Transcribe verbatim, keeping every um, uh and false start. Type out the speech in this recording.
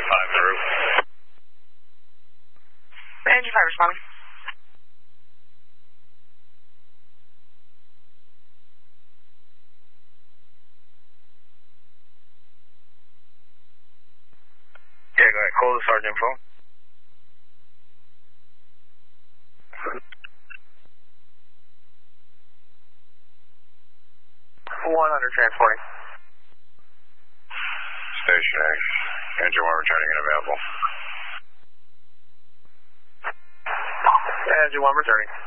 five, the roof. Engine five responding. Yeah, go ahead. Call the sergeant phone. one hundred transporting. Stationary. Engine one returning and available. Engine one returning.